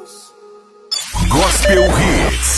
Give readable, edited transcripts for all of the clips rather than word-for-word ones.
Gospel Hits.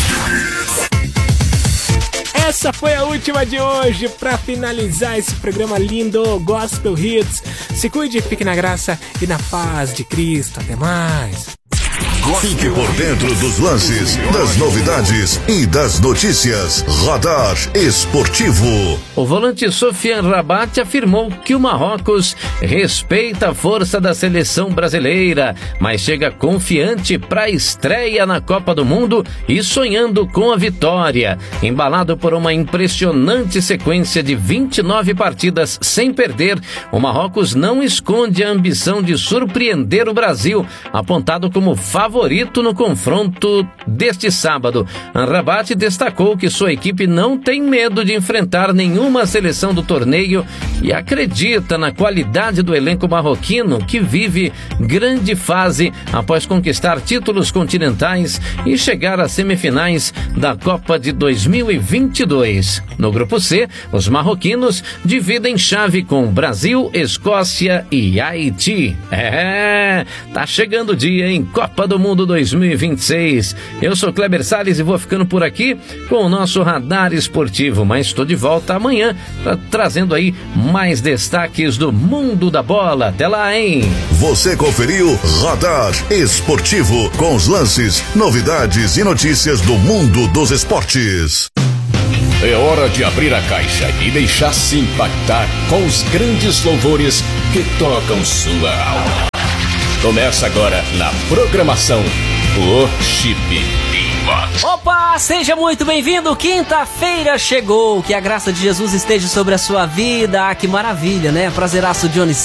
Essa foi a última de hoje para finalizar esse programa lindo Gospel Hits. Se cuide, fique na graça e na paz de Cristo. Até mais. Fique por dentro dos lances, das novidades e das notícias. Radar Esportivo. O volante Sofiane Rabat afirmou que o Marrocos respeita a força da seleção brasileira, mas chega confiante para a estreia na Copa do Mundo e sonhando com a vitória. Embalado por uma impressionante sequência de 29 partidas sem perder, o Marrocos não esconde a ambição de surpreender o Brasil, apontado como favorito no confronto deste sábado. Rabat destacou que sua equipe não tem medo de enfrentar nenhuma seleção do torneio e acredita na qualidade do elenco marroquino, que vive grande fase após conquistar títulos continentais e chegar às semifinais da Copa de 2022. No grupo C, os marroquinos dividem chave com Brasil, Escócia e Haiti. Tá chegando o dia em Copa do Mundo 2026. Eu sou Kleber Salles e vou ficando por aqui com o nosso Radar Esportivo, mas estou de volta amanhã trazendo aí mais destaques do mundo da bola. Até lá, hein? Você conferiu Radar Esportivo com os lances, novidades e notícias do mundo dos esportes. É hora de abrir a caixa e deixar-se impactar com os grandes louvores que tocam sua alma. Começa agora na programação Worship Inbox. Opa, seja muito bem-vindo, quinta-feira chegou, que a graça de Jesus esteja sobre a sua vida. Ah, que maravilha, né? Prazeraço Johnny